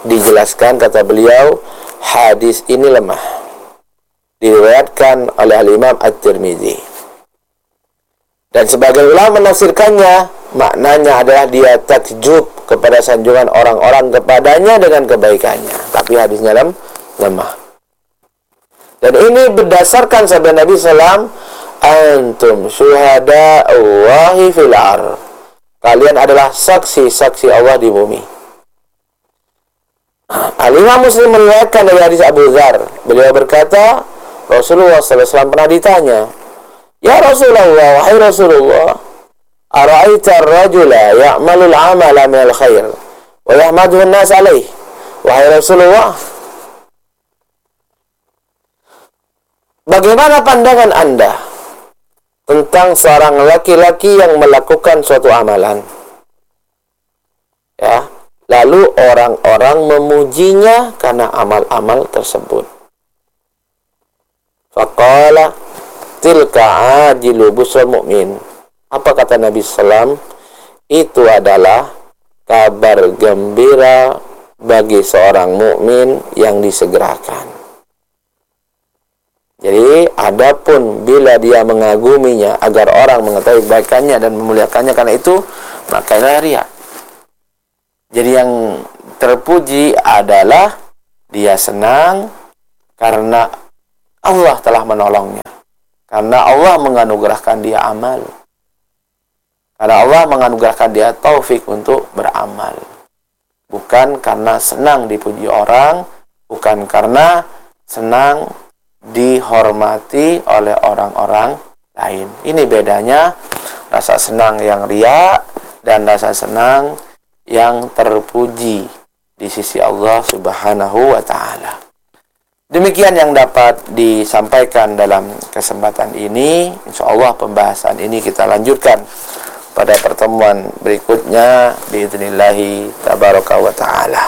dijelaskan, kata beliau, hadis ini lemah. Diriwayatkan oleh Imam At-Tirmidzi. Dan sebagian ulama menafsirkannya, maknanya adalah dia takjub kepada sanjungan orang-orang kepadanya dengan kebaikannya. Tapi hadisnya lemah. Dan ini berdasarkan sabda Nabi SAW, antum syuhada'ullahi fil ar. Kalian adalah saksi-saksi Allah di bumi. Al-Imam Muslim meriwayatkan dari hadis Abu Dzar. Beliau berkata, Rasulullah SAW pernah ditanya, ya Rasulullah, wahai Rasulullah, ara'aita ar-rajula ya'malul amala minal khair wa yahmaduhu an-nas alaih. Wahai Rasulullah, bagaimana pandangan Anda tentang seorang laki-laki yang melakukan suatu amalan? Ya, lalu orang-orang memujinya karena amal-amal tersebut. Faqala tilka ajilu busrul mu'min. Apa kata Nabi SAW? Itu adalah kabar gembira bagi seorang mukmin yang disegerakan. Jadi, adapun bila dia mengaguminya agar orang mengetahui kebaikannya dan memuliakannya karena itu, maka inilah riya. Jadi yang terpuji adalah dia senang karena Allah telah menolongnya. Karena Allah menganugerahkan dia amal. Karena Allah menganugerahkan dia taufik untuk beramal. Bukan karena senang dipuji orang, bukan karena senang dihormati oleh orang-orang lain. Ini bedanya rasa senang yang riya dan rasa senang yang terpuji di sisi Allah Subhanahu wa ta'ala. Demikian yang dapat disampaikan dalam kesempatan ini. Insyaallah pembahasan ini kita lanjutkan pada pertemuan berikutnya biidznillah tabaraka wa ta'ala.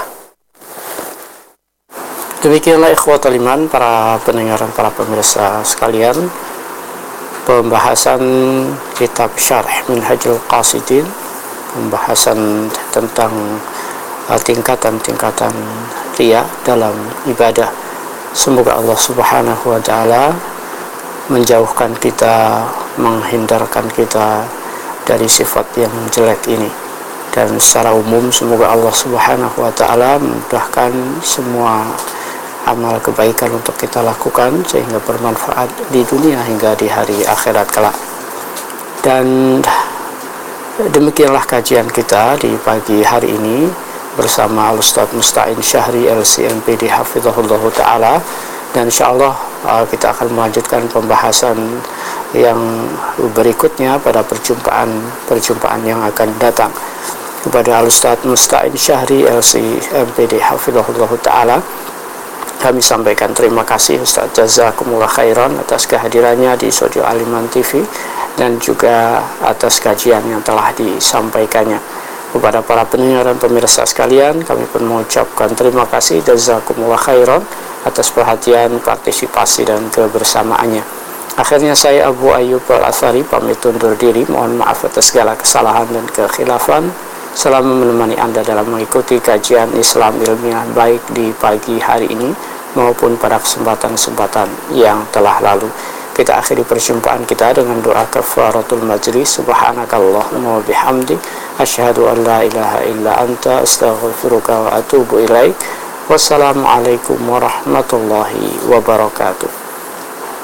Demikianlah ikhwatul iman, para pendengar dan para pemirsa sekalian, pembahasan kitab Syarh Minhajul Qasidin, pembahasan tentang tingkatan-tingkatan riya dalam ibadah. Semoga Allah Subhanahu wa ta'ala menjauhkan kita, menghindarkan kita dari sifat yang jelek ini. Dan secara umum semoga Allah Subhanahu wa ta'ala memudahkan semua amal kebaikan untuk kita lakukan sehingga bermanfaat di dunia hingga di hari akhirat kelak. Dan demikianlah kajian kita di pagi hari ini bersama Al-Ustaz Musta'in Syahri LCMPD Hafizahullah Ta'ala. Dan insyaAllah kita akan melanjutkan pembahasan yang berikutnya pada perjumpaan yang akan datang. Kepada Al-Ustaz Musta'in Syahri LCMPD Hafizahullah Ta'ala, kami sampaikan terima kasih Ustaz, jazakumullah khairan atas kehadirannya di Studio Al-Iman TV dan juga atas kajian yang telah disampaikannya. Kepada para pendengar dan pemirsa sekalian, kami pun mengucapkan terima kasih jazakumullah khairan atas perhatian, partisipasi dan kebersamaannya. Akhirnya saya Abu Ayyub Al-Athari pamit undur diri. Mohon maaf atas segala kesalahan dan kekhilafan selama menemani Anda dalam mengikuti kajian Islam ilmiah baik di pagi hari ini maupun pada kesempatan-kesempatan yang telah lalu. Kita akhiri perjumpaan kita dengan doa kafaratul majlis. Subhanakallahumma wa bihamdik, asyhadu an la ilaha illa anta, astaghfiruka wa atubu ilaik. Wassalamualaikum warahmatullahi wabarakatuh.